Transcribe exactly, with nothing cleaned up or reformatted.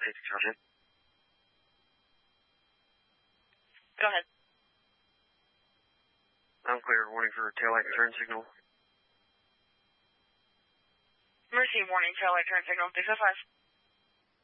safety charge. Go ahead. I'm clear. Warning for taillight turn signal. Mercy, warning, taillight turn signal, six oh five.